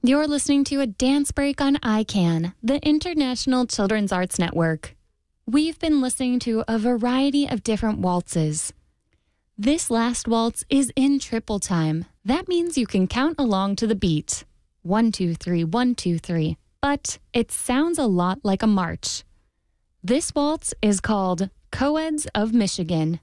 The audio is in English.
You're listening to a dance break on ICANN, the International Children's Arts Network. We've been listening to a variety of different waltzes. This last waltz is in triple time. That means you can count along to the beat. 1, 2, 3, 1, 2, 3. But it sounds a lot like a march. This waltz is called Coeds of Michigan.